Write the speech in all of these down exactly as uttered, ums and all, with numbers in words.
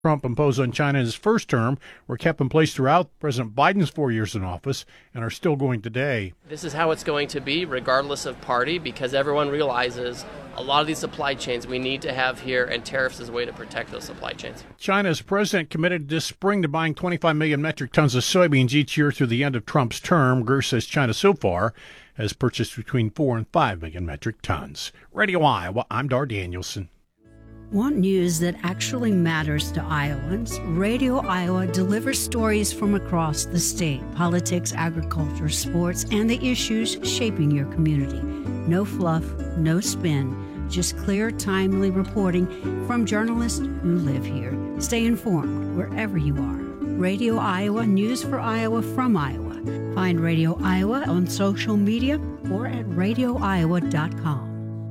Trump imposed on China in his first term were kept in place throughout President Biden's four years in office and are still going today. This is how it's going to be regardless of party, because everyone realizes a lot of these supply chains we need to have here, and tariffs is a way to protect those supply chains. China's president committed this spring to buying twenty-five million metric tons of soybeans each year through the end of Trump's term. Gers says China so far has purchased between four and five million metric tons. Radio Iowa, I'm Dar Danielson. Want news that actually matters to Iowans? Radio Iowa delivers stories from across the state, politics, agriculture, sports, and the issues shaping your community. No fluff, no spin, just clear, timely reporting from journalists who live here. Stay informed wherever you are. Radio Iowa, news for Iowa from Iowa. Find Radio Iowa on social media or at radio iowa dot com.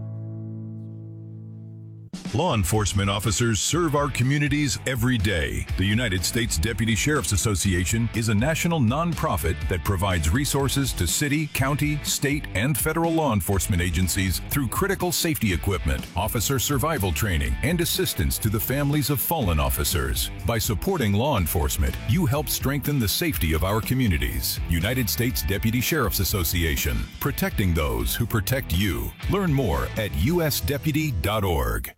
Law enforcement officers serve our communities every day. The United States Deputy Sheriff's Association is a national nonprofit that provides resources to city, county, state, and federal law enforcement agencies through critical safety equipment, officer survival training, and assistance to the families of fallen officers. By supporting law enforcement, you help strengthen the safety of our communities. United States Deputy Sheriff's Association, protecting those who protect you. Learn more at u s deputy dot org.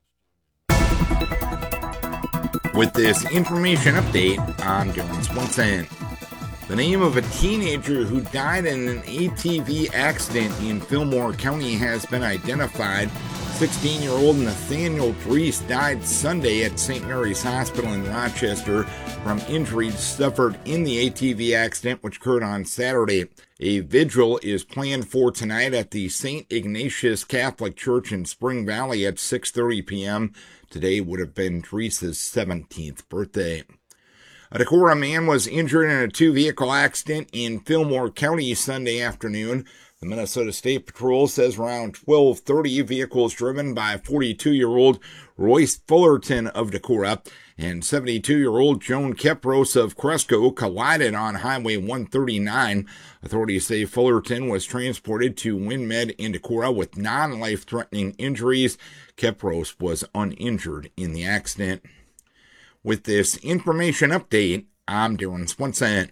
With this information update, I'm Dylan Swenson. The name of a teenager who died in an A T V accident in Fillmore County has been identified. sixteen-year-old Nathaniel Dries died Sunday at Saint Mary's Hospital in Rochester from injuries suffered in the A T V accident, which occurred on Saturday. A vigil is planned for tonight at the Saint Ignatius Catholic Church in Spring Valley at six thirty p.m. Today would have been Dries' seventeenth birthday. A Decorah man was injured in a two-vehicle accident in Fillmore County Sunday afternoon. The Minnesota State Patrol says around twelve thirty, vehicles driven by forty-two-year-old Royce Fullerton of Decorah and seventy-two-year-old Joan Kepros of Cresco collided on Highway one thirty-nine. Authorities say Fullerton was transported to WinMed in Decorah with non-life-threatening injuries. Kepros was uninjured in the accident. With this information update, I'm Darren Swenson.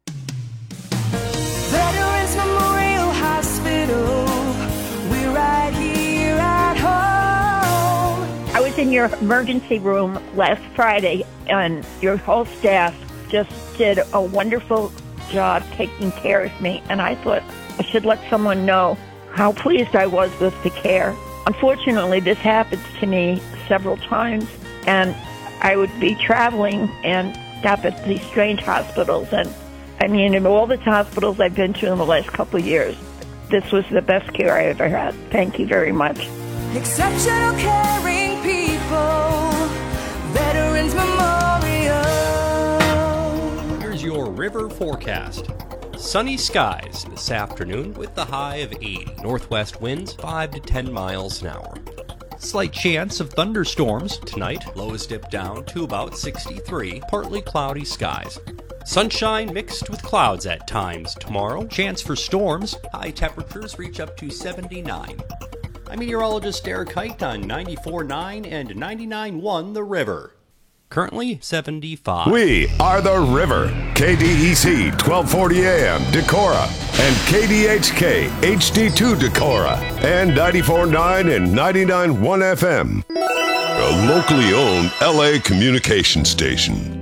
Veterans Memorial Hospital, we're right here at home. I was in your emergency room last Friday, and your whole staff just did a wonderful job taking care of me, and I thought I should let someone know how pleased I was with the care. Unfortunately, this happens to me several times, and I would be traveling and stop at these strange hospitals. And I mean, in all the hospitals I've been to in the last couple of years, this was the best care I ever had. Thank you very much. Exceptional caring people, Veterans Memorial. Here's your river forecast. Sunny skies this afternoon with the high of eighty. Northwest winds five to ten miles an hour. Slight chance of thunderstorms tonight. Lows dip down to about sixty-three. Partly cloudy skies. Sunshine mixed with clouds at times tomorrow. Chance for storms. High temperatures reach up to seventy-nine. I'm meteorologist Derek Height on ninety-four point nine and ninety-nine point one The River. Currently seventy-five. We are The River. K D E C twelve forty A M Decorah and K D H K H D two Decorah and ninety-four point nine and ninety-nine point one F M. A locally owned L A communication station.